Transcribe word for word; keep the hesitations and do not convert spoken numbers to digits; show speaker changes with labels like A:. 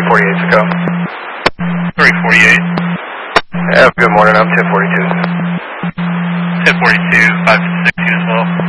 A: forty-eight to go.
B: three forty-eight.
A: Yeah, good morning, I'm ten forty-two.
B: ten forty-two, five sixty as well.